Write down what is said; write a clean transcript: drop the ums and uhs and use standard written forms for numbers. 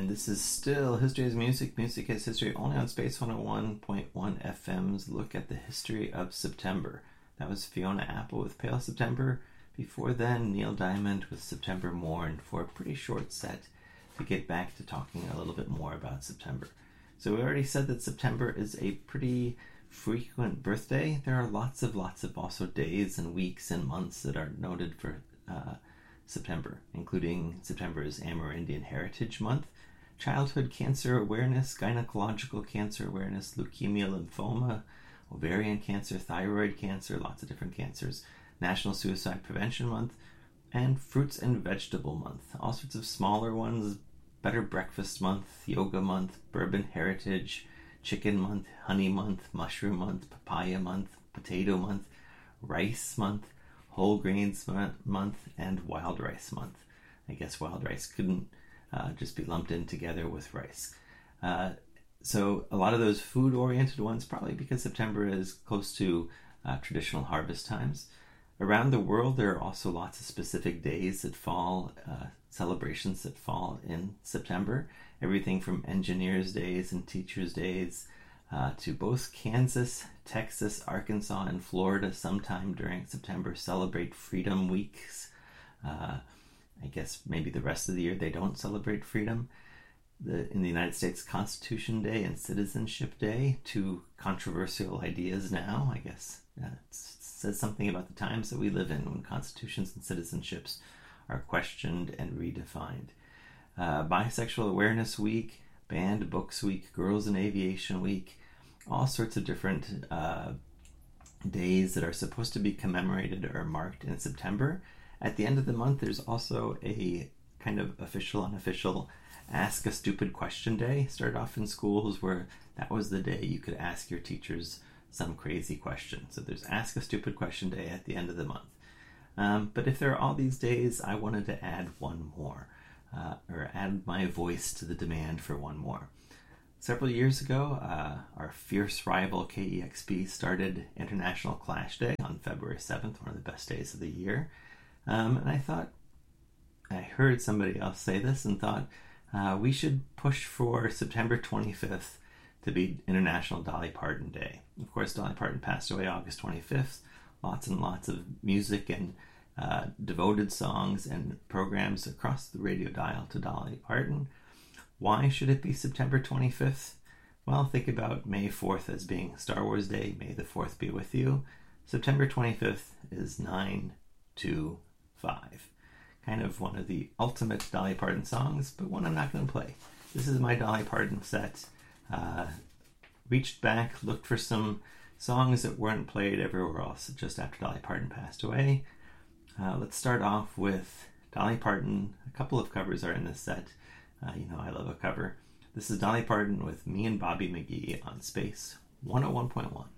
And this is still History is Music, Music is History, only on Space 101.1 FM's look at the history of September. That was Fiona Apple with Pale September. Before then, Neil Diamond with September Morn for a pretty short set to get back to talking a little bit more about September. So we already said that September is a pretty frequent birthday. There are lots of also days and weeks and months that are noted for September, including September's Amerindian Heritage Month, Childhood Cancer Awareness, Gynecological Cancer Awareness, Leukemia, Lymphoma, Ovarian Cancer, Thyroid Cancer, lots of different cancers, National Suicide Prevention Month, and Fruits and Vegetable Month. All sorts of smaller ones, Better Breakfast Month, Yoga Month, Bourbon Heritage, Chicken Month, Honey Month, Mushroom Month, Papaya Month, Potato Month, Rice Month, Whole Grains Month, and Wild Rice Month. I guess wild rice couldn't just be lumped in together with rice. So a lot of those food-oriented ones, probably because September is close to traditional harvest times. Around the world, there are also lots of specific days that fall, celebrations that fall in September. Everything from Engineers' Days and Teachers' Days to both Kansas, Texas, Arkansas, and Florida sometime during September celebrate Freedom Weeks. I guess maybe the rest of the year they don't celebrate freedom. In the United States, Constitution Day and Citizenship Day, two controversial ideas now. I guess it says something about the times that we live in when constitutions and citizenships are questioned and redefined. Bisexual Awareness Week, Banned Books Week, Girls in Aviation Week, all sorts of different days that are supposed to be commemorated or marked in September. At the end of the month, there's also a kind of official, unofficial Ask a Stupid Question Day. Started off in schools where that was the day you could ask your teachers some crazy question. So there's Ask a Stupid Question Day at the end of the month. But if there are all these days, I wanted to add one more, or add my voice to the demand for one more. Several years ago, our fierce rival KEXP started International Clash Day on February 7th, one of the best days of the year. And I heard somebody else say this and thought we should push for September 25th to be International Dolly Parton Day. Of course, Dolly Parton passed away August 25th. Lots and lots of music and devoted songs and programs across the radio dial to Dolly Parton. Why should it be September 25th? Well, think about May 4th as being Star Wars Day. May the 4th be with you. September 25th is 9-2-5. Kind of one of the ultimate Dolly Parton songs, but one I'm not going to play. This is my Dolly Parton set. Reached back, looked for some songs that weren't played everywhere else just after Dolly Parton passed away. Let's start off with Dolly Parton. A couple of covers are in this set. I love a cover. This is Dolly Parton with Me and Bobby McGee on Space 101.1.